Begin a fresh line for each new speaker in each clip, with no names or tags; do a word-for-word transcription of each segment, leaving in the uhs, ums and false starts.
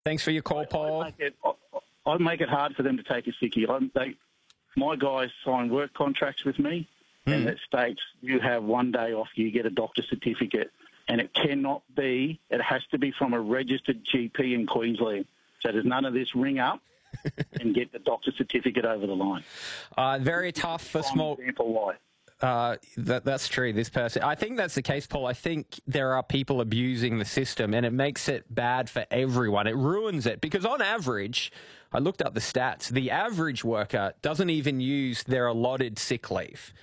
Thanks for your call,
I,
Paul.
I'd make, it, I'd make it hard for them to take a sickie. I, they, my guys sign work contracts with me, mm. and it states you have one day off, you get a doctor certificate, and it cannot be, it has to be from a registered G P in Queensland. So there's none of this ring up and get the doctor certificate over the line.
Uh, very tough for small...
Example why.
Uh, that, that's true, this person. I think that's the case, Paul. I think there are people abusing the system, and it makes it bad for everyone. It ruins it because on average, I looked up the stats, the average worker doesn't even use their allotted sick leave.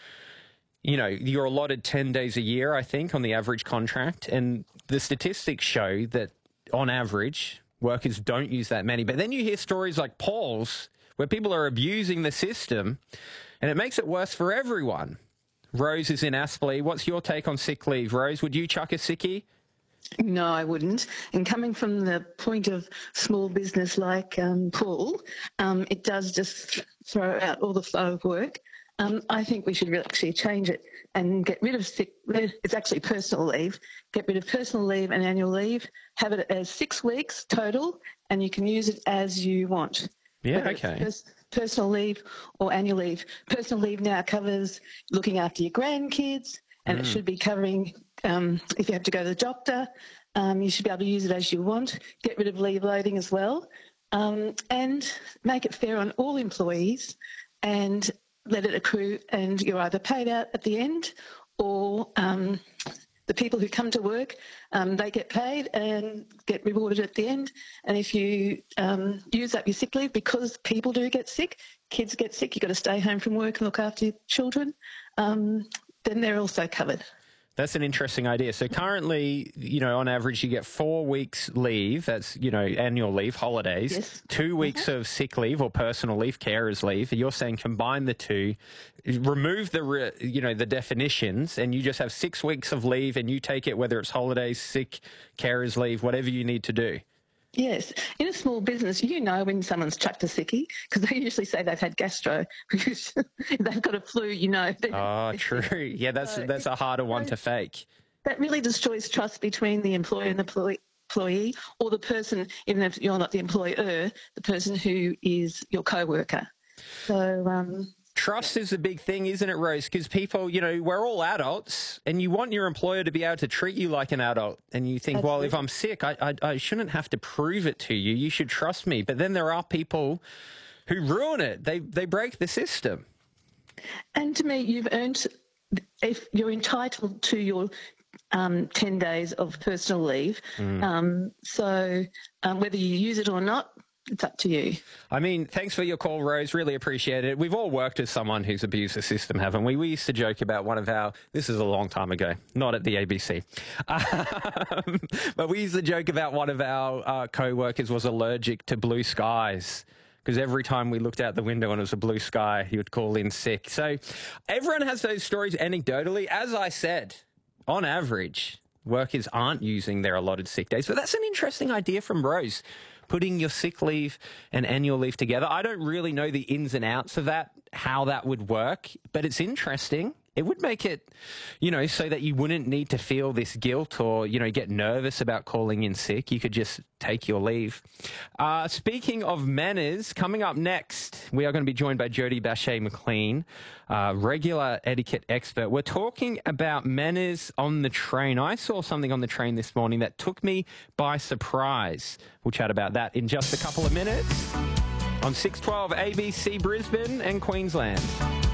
You know, you're allotted ten days a year, I think, on the average contract, and the statistics show that on average, workers don't use that many. But then you hear stories like Paul's where people are abusing the system, and it makes it worse for everyone. Rose is in Aspley. What's your take on sick leave, Rose? Would you chuck a sickie?
No, I wouldn't. And coming from the point of small business like um, Paul, um, it does just throw out all the flow of work. Um, I think we should really actually change it and get rid of sick leave. It's actually personal leave. Get rid of personal leave and annual leave. Have it as six weeks total, and you can use it as you want.
Yeah, okay.
Pers- personal leave or annual leave. Personal leave now covers looking after your grandkids, and mm. it should be covering um, if you have to go to the doctor. Um, you should be able to use it as you want. Get rid of leave loading as well, um, and make it fair on all employees, and let it accrue, and you're either paid out at the end, or um, the people who come to work, um, they get paid and get rewarded at the end. And if you um, use up your sick leave, because people do get sick, kids get sick, you've got to stay home from work and look after your children, um, then they're also covered.
That's an interesting idea. So currently, you know, on average, you get four weeks leave. That's, you know, annual leave, holidays,
yes.
two weeks mm-hmm. of sick leave or personal leave, carers leave. You're saying combine the two, remove the, re, you know, the definitions, and you just have six weeks of leave, and you take it, whether it's holidays, sick, carers leave, whatever you need to do.
Yes. In a small business, you know when someone's chucked a sickie, because they usually say they've had gastro. If they've got a flu, you know.
Oh, true. Yeah, that's so, that's a harder one to fake.
That really destroys trust between the employer and the employee, employee or the person, even if you're not the employer, the person who is your co-worker. So... Um,
Trust is a big thing, isn't it, Rose? Because people, you know, we're all adults, and you want your employer to be able to treat you like an adult. And you think, Absolutely. well, if I'm sick, I, I, I shouldn't have to prove it to you. You should trust me. But then there are people who ruin it. They they break the system. And
to me, you've earned, if you're entitled to your um, ten days of personal leave. Mm. Um, so um, whether you use it or not, it's up to you.
I mean, thanks for your call, Rose. Really appreciate it. We've all worked with someone who's abused the system, haven't we? We used to joke about one of our, this is a long time ago, not at the A B C, um, but we used to joke about one of our uh, co-workers was allergic to blue skies, because every time we looked out the window and it was a blue sky, he would call in sick. So everyone has those stories anecdotally. As I said, on average, workers aren't using their allotted sick days. But that's an interesting idea from Rose, putting your sick leave and annual leave together. I don't really know the ins and outs of that, how that would work, but it's interesting. It would make it, you know, so that you wouldn't need to feel this guilt or, you know, get nervous about calling in sick. You could just take your leave. Uh, speaking of manners, coming up next, we are going to be joined by Jody Bache-McLean, uh, regular etiquette expert. We're talking about manners on the train. I saw something on the train this morning that took me by surprise. We'll chat about that in just a couple of minutes on six twelve A B C Brisbane and Queensland.